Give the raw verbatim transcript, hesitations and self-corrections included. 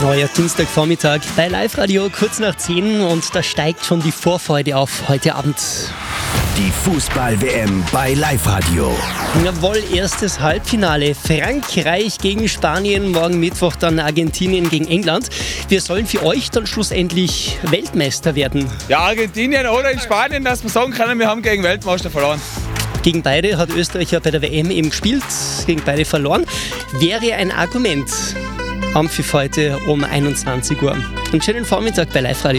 Neuer Dienstagvormittag bei Live-Radio, kurz nach zehn, und da steigt schon die Vorfreude auf heute Abend. Die Fußball-W M bei Live-Radio. Jawohl, erstes Halbfinale. Frankreich gegen Spanien, morgen Mittwoch dann Argentinien gegen England. Wir sollen für euch dann schlussendlich Weltmeister werden. Ja, Argentinien oder in Spanien, dass wir sagen können, wir haben gegen Weltmeister verloren. Gegen beide hat Österreich ja bei der W M eben gespielt, gegen beide verloren. Wäre ein Argument. Ampfiff heute um einundzwanzig Uhr. Einen schönen Vormittag bei Live-Radio.